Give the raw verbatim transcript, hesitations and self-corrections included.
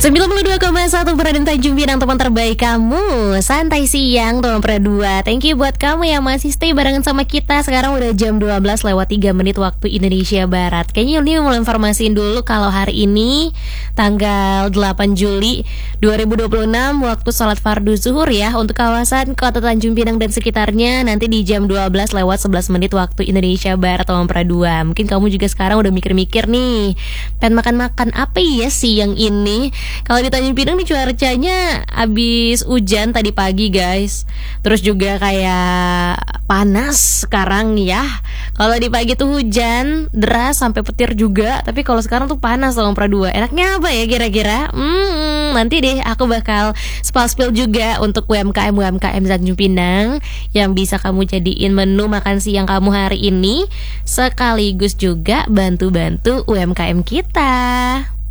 sembilan puluh dua koma satu Beradim Tanjung Pinang, teman terbaik kamu. Santai siang teman berdua. Thank you buat kamu yang masih stay barengan sama kita. Sekarang udah jam dua belas lewat tiga menit waktu Indonesia Barat. Kayaknya ini mau informasiin dulu kalau hari ini tanggal delapan Juli dua ribu dua puluh enam waktu salat fardu zuhur ya, untuk kawasan Kota Tanjung Pinang dan sekitarnya nanti di jam dua belas lewat sebelas menit waktu Indonesia Barat teman berdua. Mungkin kamu juga sekarang udah mikir-mikir nih, pengen makan-makan apa ya siang ini. Kalau di Tanjung Pinang nih cuacanya abis hujan tadi pagi guys. Terus juga kayak panas sekarang ya. Kalau di pagi tuh hujan deras sampai petir juga, tapi kalau sekarang tuh panas loh berdua. Enaknya apa ya kira-kira? Hmm, nanti deh aku bakal spill-spill juga untuk U M K M U M K M Tanjung Pinang yang bisa kamu jadiin menu makan siang kamu hari ini, sekaligus juga bantu-bantu U M K M kita.